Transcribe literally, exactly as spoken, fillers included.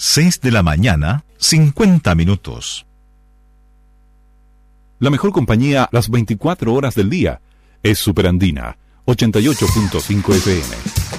seis de la mañana, cincuenta minutos. La mejor compañía las veinticuatro horas del día es Superandina, ochenta y ocho punto cinco F M.